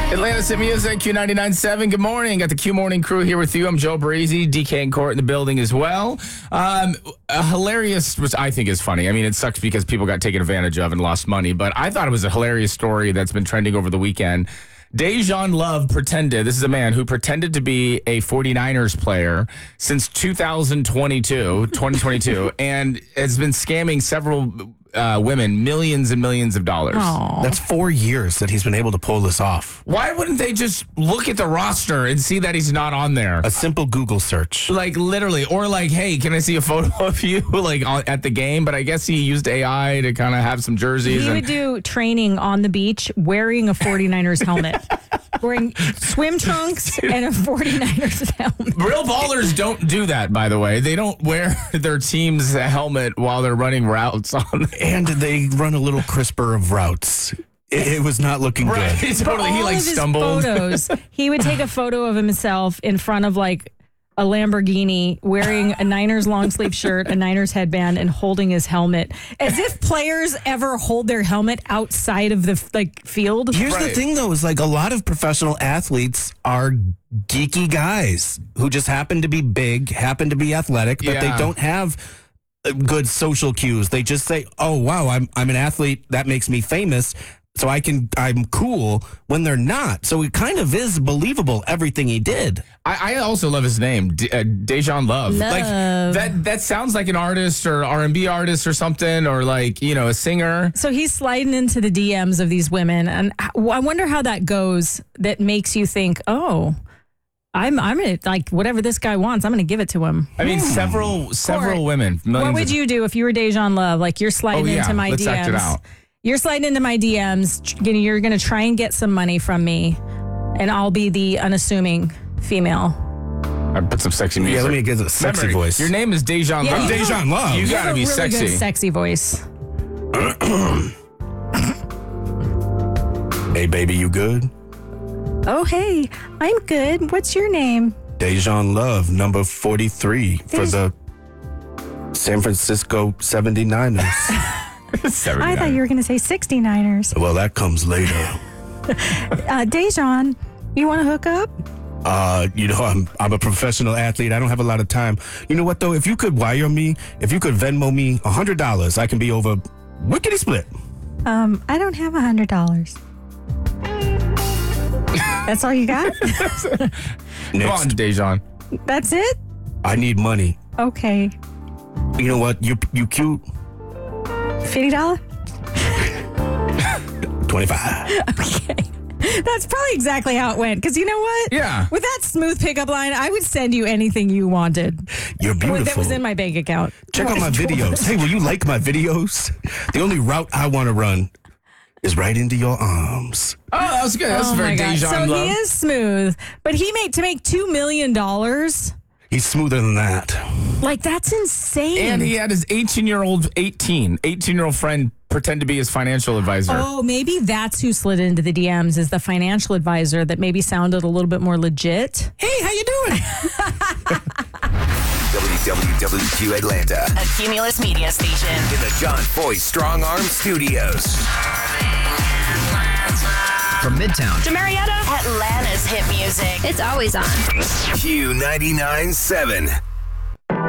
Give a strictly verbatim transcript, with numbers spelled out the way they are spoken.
Atlanta's Hit Music, Q ninety-nine point seven. Good morning. Got the Q Morning crew here with you. I'm Joe Breezy, D K and Court in the building as well. Um, a hilarious, which I think is funny. I mean, it sucks because people got taken advantage of and lost money, but I thought it was a hilarious story that's been trending over the weekend. Dejan Love pretended, this is a man who pretended to be a 49ers player since two thousand twenty-two, twenty twenty-two, and has been scamming several uh, women millions and millions of dollars. Aww. That's four years that he's been able to pull this off. Why wouldn't they just look at the roster and see that he's not on there? A simple Google search. Like, literally. Or like, hey, can I see a photo of you like on, at the game? But I guess he used A I to kind of have some jerseys. He and- would do training on the beach wearing a 49ers helmet. Wearing swim trunks and a 49ers helmet. Real ballers don't do that, by the way. They don't wear their team's helmet while they're running routes on. And they run a little crisper of routes. It, it was not looking right. good. Totally. All He like of his stumbled. Photos, he would take a photo of himself in front of like a Lamborghini wearing a Niners long sleeve shirt, a Niners headband, and holding his helmet. As if players ever hold their helmet outside of the like field. Here's Right. the thing, though, is like a lot of professional athletes are geeky guys who just happen to be big, happen to be athletic, but Yeah. they don't have uh, good social cues. They just say, oh, wow, I'm, I'm an athlete. That makes me famous. So I can, I'm cool, when they're not. So it kind of is believable, everything he did. I, I also love his name, D- uh, Dejan Love. Love. Like that. That sounds like an artist or R and B artist or something, or like you know a singer. So he's sliding into the D Ms of these women, and I wonder how that goes. That makes you think, oh, I'm I'm gonna like whatever this guy wants, I'm gonna give it to him. I mean, several several Court, women. What millions would of- you do if you were Dejan Love? Like you're sliding Oh, yeah. into my Let's D Ms. act it out. You're sliding into my D Ms. tr- You're gonna try and get some money from me, and I'll be the unassuming female. I put some sexy music. Yeah, let me get a sexy Remember, voice. Your name is Dejan Yeah, Love. you Dejan Love. You You gotta have a be really sexy. good sexy voice. Hey, baby, you good? Oh hey, I'm good. What's your name? Dejan Love, number forty-three for Dej- the San Francisco seventy-niners. I thought you were gonna say sixty-niners. Well, that comes later. Uh, Dejan, you want to hook up? Uh, you know, I'm I'm a professional athlete. I don't have a lot of time. You know what, though? If you could wire me, if you could Venmo me one hundred dollars, I can be over wickety split. Um, I don't have a hundred dollars. That's all you got? Come on, Next, Dejan. That's it? I need money. Okay. You know what? You you cute. Fifty dollar? twenty-five. Okay. That's probably exactly how it went. Because you know what? Yeah. With that smooth pickup line, I would send you anything you wanted. You're beautiful. That was in my bank account. Check out my videos. Hey, will you like my videos? The only route I want to run is right into your arms. Oh, that was good. That's Oh very my God. Dejan So Love. he is smooth, but he made to make two million dollars. He's smoother than that. Like that's insane. And he had his eighteen-year-old, eighteen, eighteen-year-old friend pretend to be his financial advisor. Oh, maybe that's who slid into the D Ms is the financial advisor that maybe sounded a little bit more legit. Hey, how you doing? W W W Q Atlanta A Cumulus media station. in the John Boy Strong Arm Studios. From Midtown To Marietta, Atlanta's hit music. It's always on. Q ninety-nine point seven.